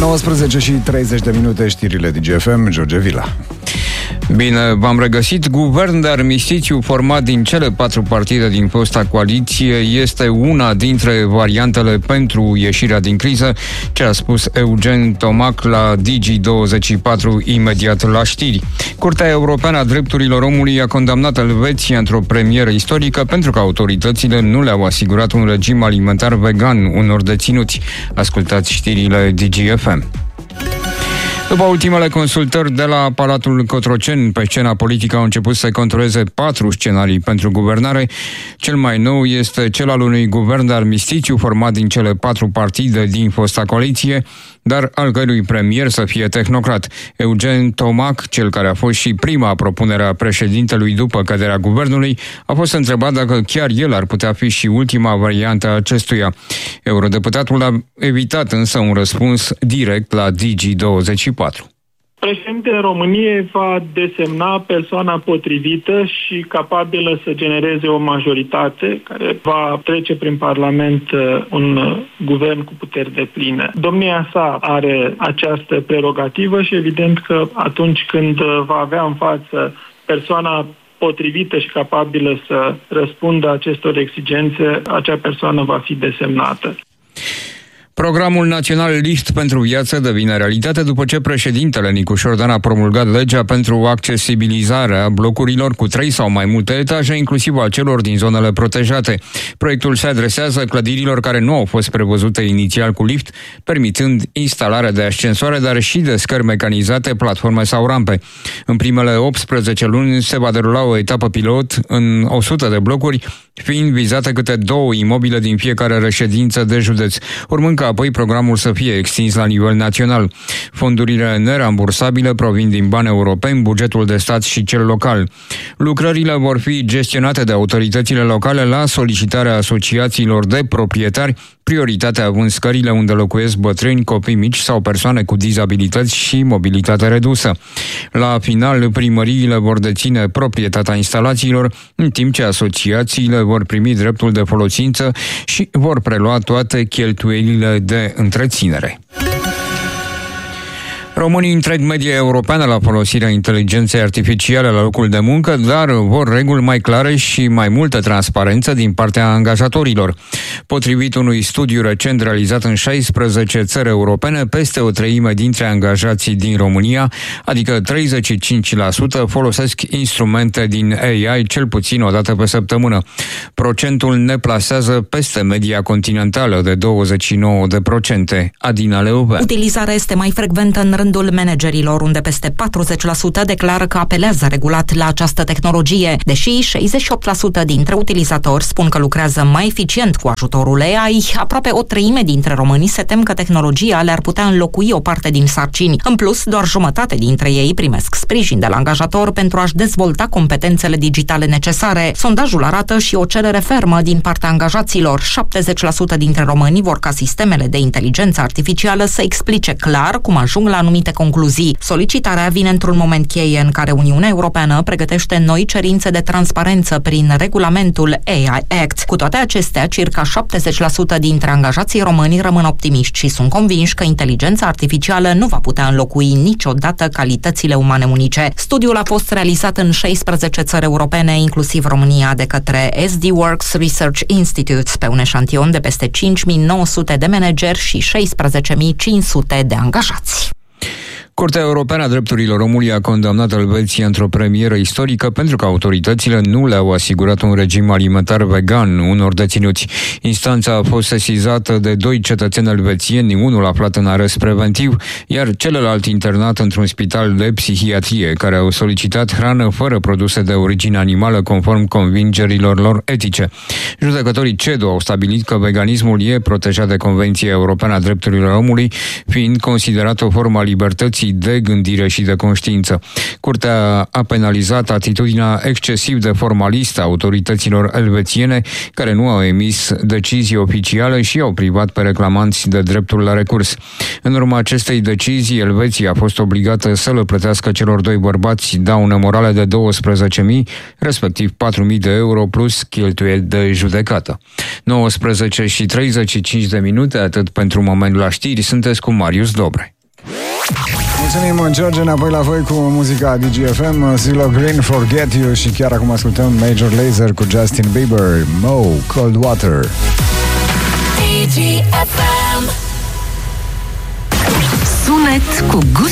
19 și 30 de minute, știrile DGFM, George Vila. Bine, v-am regăsit. Guvern de armistițiu format din cele 4 partide din fosta coaliție este una dintre variantele pentru ieșirea din criză, ce a spus Eugen Tomac la Digi24 imediat la știri. Curtea Europeană a Drepturilor Omului a condamnat Elveția într-o premieră istorică pentru că autoritățile nu le-au asigurat un regim alimentar vegan unor deținuți. Ascultați știrile DGFM. După ultimele consultări de la Palatul Cotroceni, pe scena politică au început să controleze 4 scenarii pentru guvernare. Cel mai nou este cel al unui guvern de armistițiu format din cele 4 partide din fosta coaliție, dar al cărui premier să fie tehnocrat. Eugen Tomac, cel care a fost și prima propunere a președintelui după căderea guvernului, a fost întrebat dacă chiar el ar putea fi și ultima variantă a acestuia. Eurodeputatul a evitat însă un răspuns direct la Digi24. Președintele României va desemna persoana potrivită și capabilă să genereze o majoritate care va trece prin Parlament un guvern cu puteri depline. Domnia sa are această prerogativă și evident că atunci când va avea în față persoana potrivită și capabilă să răspundă acestor exigențe, acea persoană va fi desemnată. Programul național Lift pentru viață devine realitate după ce președintele Nicu Șordan a promulgat legea pentru accesibilizarea blocurilor cu 3 sau mai multe etaje, inclusiv a celor din zonele protejate. Proiectul se adresează clădirilor care nu au fost prevăzute inițial cu lift, permitând instalarea de ascensoare, dar și de scări mecanizate, platforme sau rampe. În primele 18 luni se va derula o etapă pilot în 100 de blocuri, fiind vizate câte 2 imobile din fiecare reședință de județ, urmând ca apoi programul să fie extins la nivel național. Fondurile nerambursabile provin din bani europeni, bugetul de stat și cel local. Lucrările vor fi gestionate de autoritățile locale la solicitarea asociațiilor de proprietari, prioritatea având scările unde locuiesc bătrâni, copii mici sau persoane cu dizabilități și mobilitate redusă. La final, primăriile vor deține proprietatea instalațiilor, în timp ce asociațiile vor primi dreptul de folosință și vor prelua toate cheltuielile de întreținere. Românii întreg media europeană la folosirea inteligenței artificiale la locul de muncă, dar vor reguli mai clare și mai multă transparență din partea angajatorilor. Potrivit unui studiu recent realizat în 16 țări europene, peste o treime dintre angajații din România, adică 35%, folosesc instrumente din AI cel puțin o dată pe săptămână. Procentul ne plasează peste media continentală de 29%. Adina Leovean. Utilizarea este mai frecventă în rândul managerilor, unde peste 40% declară că apelează regulat la această tehnologie, deși 68% dintre utilizatori spun că lucrează mai eficient cu ajutorul AI, aproape o treime dintre români se tem că tehnologia le-ar putea înlocui o parte din sarcini. În plus, doar jumătate dintre ei primesc sprijin de la angajator pentru a-și dezvolta competențele digitale necesare. Sondajul arată și o cerere fermă din partea angajaților. 70% dintre români vor ca sistemele de inteligență artificială să explice clar cum ajung la anumite concluzii. Solicitarea vine într-un moment cheie în care Uniunea Europeană pregătește noi cerințe de transparență prin regulamentul AI Act. Cu toate acestea, circa 70% dintre angajații români rămân optimiști și sunt convinși că inteligența artificială nu va putea înlocui niciodată calitățile umane unice. Studiul a fost realizat în 16 țări europene, inclusiv România, de către SD Works Research Institute, pe un eșantion de peste 5.900 de manageri și 16.500 de angajați. Curtea Europeană a Drepturilor Omului a condamnat Elveția într-o premieră istorică pentru că autoritățile nu le-au asigurat un regim alimentar vegan unor deținuți. Instanța a fost sesizată de 2 cetățeni elvețieni, unul aflat în arest preventiv, iar celălalt internat într-un spital de psihiatrie, care au solicitat hrană fără produse de origine animală conform convingerilor lor etice. Judecătorii CEDO au stabilit că veganismul e protejat de Convenția Europeană a Drepturilor Omului, fiind considerat o formă a libertății obligații de gândire și de conștiință. Curtea a penalizat atitudinea excesiv de formalistă a autorităților elvețiene, care nu au emis decizii oficiale și au privat pe reclamanți de dreptul la recurs. În urma acestei decizii, Elveția a fost obligată să le plătească celor doi bărbați daune morale de 12.000, respectiv 4.000 de euro plus cheltuieli de judecată. 19:35, atât pentru moment la știri, sunteți cu Marius Dobre. Mulțumim, George, înapoi la voi cu muzica DGFM, Zillow Green, Forget You și chiar acum ascultăm Major Lazer cu Justin Bieber, Mo, Cold Water. DGFM. Sunet cu gust